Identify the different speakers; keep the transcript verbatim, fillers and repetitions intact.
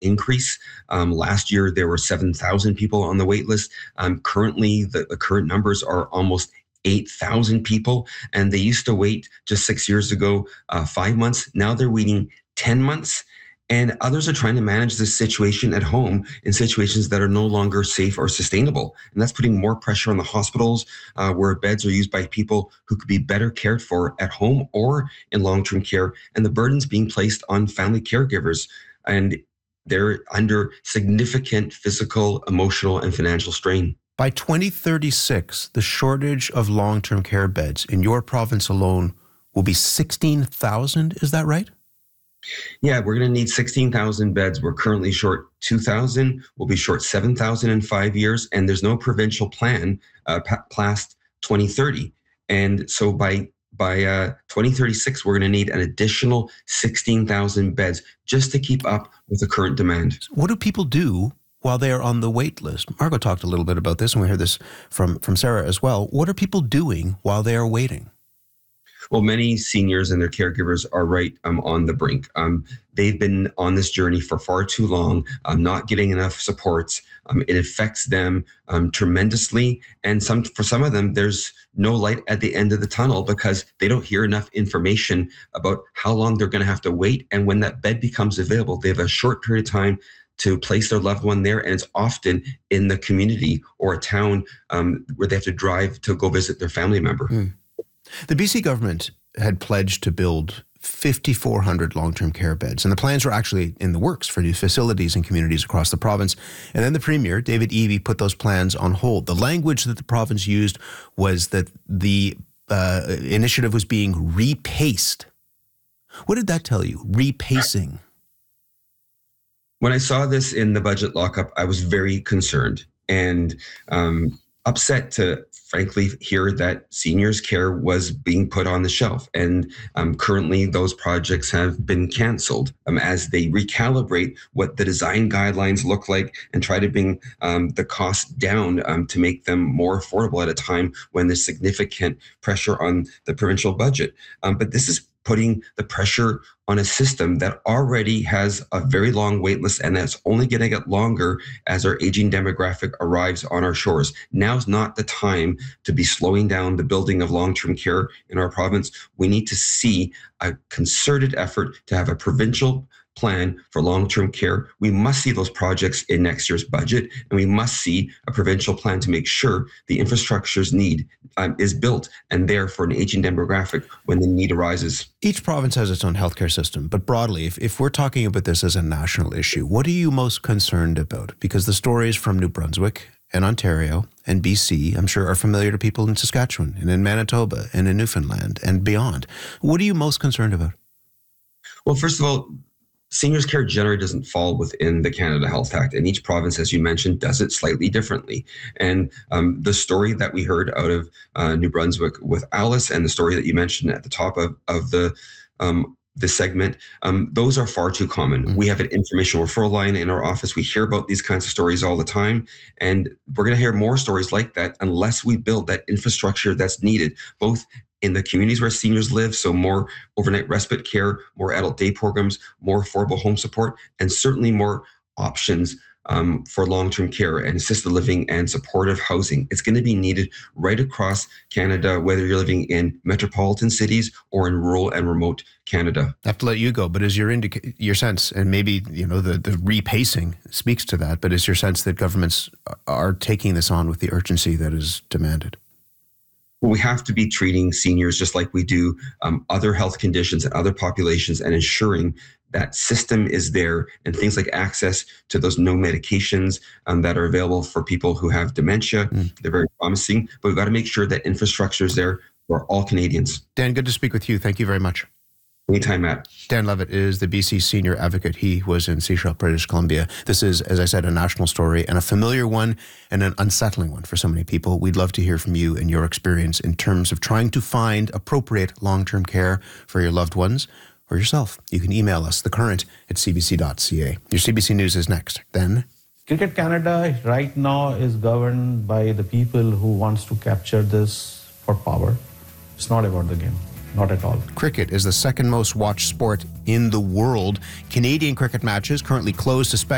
Speaker 1: increase. Um, last year, there were seven thousand people on the wait list. Um, currently, the, the current numbers are almost eight thousand people, and they used to wait just six years ago, uh, five months. Now they're waiting ten months. And others are trying to manage this situation at home in situations that are no longer safe or sustainable. And that's putting more pressure on the hospitals uh, where beds are used by people who could be better cared for at home or in long-term care. And the burden's being placed on family caregivers. And they're under significant physical, emotional, and financial strain.
Speaker 2: By twenty thirty-six, the shortage of long-term care beds in your province alone will be sixteen thousand. Is that right?
Speaker 1: Yeah, we're going to need sixteen thousand beds. We're currently short two thousand. We'll be short seven thousand in five years. And there's no provincial plan uh, past twenty thirty. And so by by uh, twenty thirty-six, we're going to need an additional sixteen thousand beds just to keep up with the current demand.
Speaker 2: What do people do while they are on the wait list? Margot talked a little bit about this, and we heard this from, from Sarah as well. What are people doing while they are waiting?
Speaker 1: Well, many seniors and their caregivers are right um, on the brink. Um, they've been on this journey for far too long, um, not getting enough supports. Um, it affects them um, tremendously. And some, for some of them, there's no light at the end of the tunnel because they don't hear enough information about how long they're going to have to wait. And when that bed becomes available, they have a short period of time to place their loved one there. And it's often in the community or a town um, where they have to drive to go visit their family member.
Speaker 2: Mm. The B C government had pledged to build fifty-four hundred long-term care beds, and the plans were actually in the works for new facilities and communities across the province. And then the Premier, David Eby, put those plans on hold. The language that the province used was that the uh, initiative was being repaced. What did that tell you, repacing?
Speaker 1: When I saw this in the budget lockup, I was very concerned and um, upset to frankly hear that seniors care was being put on the shelf. And um, currently those projects have been canceled um, as they recalibrate what the design guidelines look like and try to bring um, the cost down um, to make them more affordable at a time when there's significant pressure on the provincial budget. Um, but this is putting the pressure on a system that already has a very long wait list, and that's only going to get longer as our aging demographic arrives on our shores. Now's not the time to be slowing down the building of long-term care in our province. We need to see a concerted effort to have a provincial plan for long-term care. We must see those projects in next year's budget, and we must see a provincial plan to make sure the infrastructure's need um, is built and there for an aging demographic when the need arises.
Speaker 2: Each province has its own healthcare system, but broadly, if, if we're talking about this as a national issue, what are you most concerned about? Because the stories from New Brunswick and Ontario and B C, I'm sure, are familiar to people in Saskatchewan and in Manitoba and in Newfoundland and beyond. What are you most concerned about?
Speaker 1: Well, first of all, seniors care generally doesn't fall within the Canada Health Act, and each province, as you mentioned, does it slightly differently. And um, the story that we heard out of uh, New Brunswick with Alice and the story that you mentioned at the top of, of the um, the segment, um, those are far too common. Mm-hmm. We have an information referral line in our office. We hear about these kinds of stories all the time, and we're going to hear more stories like that unless we build that infrastructure that's needed, both in the communities where seniors live, so more overnight respite care, more adult day programs, more affordable home support, and certainly more options um, for long-term care and assisted living and supportive housing. It's going to be needed right across Canada, whether you're living in metropolitan cities or in rural and remote Canada.
Speaker 2: I have to let you go, but is your indica- your sense, and maybe you know the, the repacing speaks to that, but is your sense that governments are taking this on with the urgency that is demanded?
Speaker 1: Well, we have to be treating seniors just like we do um, other health conditions and other populations, and ensuring that system is there and things like access to those no medications um, that are available for people who have dementia. Mm. They're very promising, but we've got to make sure that infrastructure is there for all Canadians.
Speaker 2: Dan, good to speak with you. Thank you very much.
Speaker 1: Anytime, Matt.
Speaker 2: Dan Levitt is the B C senior advocate. He was in Sechelt, British Columbia. This is, as I said, a national story and a familiar one and an unsettling one for so many people. We'd love to hear from you and your experience in terms of trying to find appropriate long-term care for your loved ones or yourself. You can email us, thecurrent at c b c dot c a. Your C B C News is next. Then,
Speaker 3: Cricket Canada right now is governed by the people who wants to capture this for power. It's not about the game. Not at all.
Speaker 2: Cricket is the second most watched sport in the world. Canadian cricket matches currently closed to spectators.